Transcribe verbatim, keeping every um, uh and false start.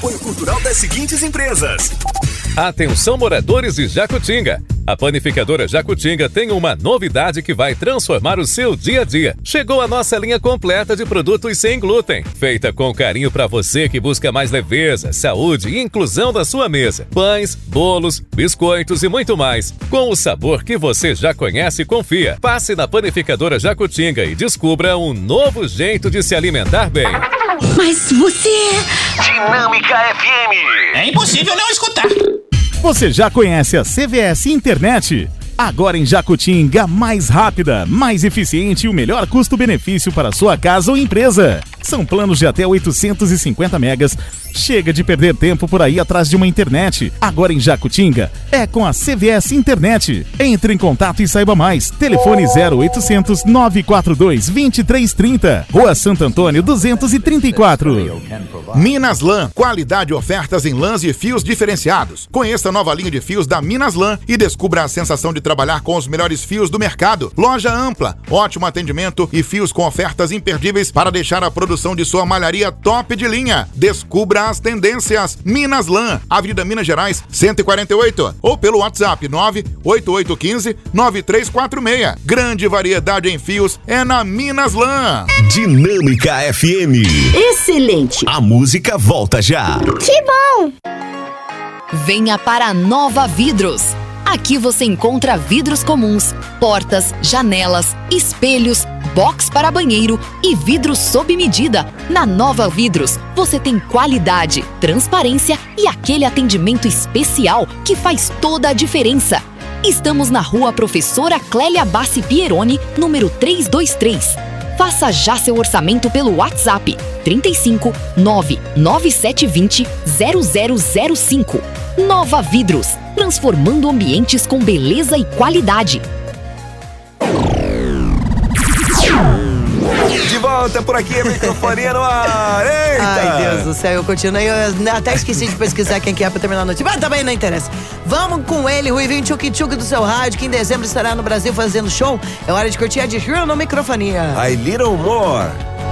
apoio cultural das seguintes empresas. Atenção, moradores de Jacutinga. A Panificadora Jacutinga tem uma novidade que vai transformar o seu dia a dia. Chegou a nossa linha completa de produtos sem glúten, feita com carinho para você que busca mais leveza, saúde e inclusão da sua mesa. Pães, bolos, biscoitos e muito mais, com o sabor que você já conhece e confia. Passe na Panificadora Jacutinga e descubra um novo jeito de se alimentar bem. Mas você é... Dinâmica F M. É impossível não escutar. Você já conhece a C V S Internet? Agora em Jacutinga, mais rápida, mais eficiente e o melhor custo-benefício para sua casa ou empresa. São planos de até oitocentos e cinquenta megas. Chega de perder tempo por aí atrás de uma internet. Agora em Jacutinga, é com a C V S Internet. Entre em contato e saiba mais. Telefone zero oitocentos, nove quatro dois, dois três três zero. Rua Santo Antônio, duzentos e trinta e quatro. Minas Lã, qualidade e ofertas em lãs e fios diferenciados. Conheça a nova linha de fios da Minas Lã e descubra a sensação de trabalhar com os melhores fios do mercado. Loja ampla, ótimo atendimento e fios com ofertas imperdíveis para deixar a produção de sua malharia top de linha. Descubra as tendências. Minas Lã, Avenida Minas Gerais, cento e quarenta e oito, ou pelo WhatsApp nove oito oito um cinco, nove três quatro seis. Grande variedade em fios é na Minas Lã. Dinâmica F M. excelente. A música volta já. Que bom! Venha para a Nova Vidros. Aqui você encontra vidros comuns, portas, janelas, espelhos, box para banheiro e vidros sob medida. Na Nova Vidros, você tem qualidade, transparência e aquele atendimento especial que faz toda a diferença. Estamos na Rua Professora Clélia Bassi Pieroni, número trezentos e vinte e três. Faça já seu orçamento pelo WhatsApp trinta e cinco, nove nove sete dois zero, zero zero zero cinco. Nova Vidros, transformando ambientes com beleza e qualidade. De volta por aqui, microfonia no ar. Eita! Ai, Deus do céu, eu continuei. Eu até esqueci de pesquisar quem que é pra terminar a noite. Mas também não interessa. Vamos com ele, Ruivinho Tchuk-Tchuk do seu rádio, que em dezembro estará no Brasil fazendo show. É hora de curtir a de Hero no microfonia. I Little More.